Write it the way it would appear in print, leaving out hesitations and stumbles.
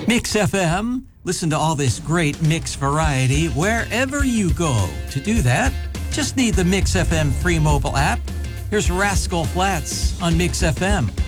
Mix FM. Listen to all this great mix variety wherever you go. To do that, just need the Mix FM free mobile app. Here's Rascal Flatts on Mix FM.